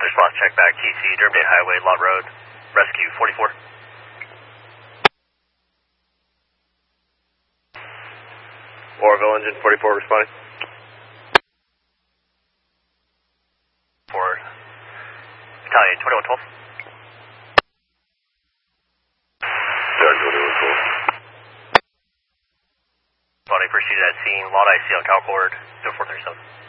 Response check back, TC, Durham Day Highway, Lot Road, Rescue 44. Oroville engine 44 responding. For Battalion 2112. Charge 2112. Body proceeded at scene, lot IC on Concord, 0437.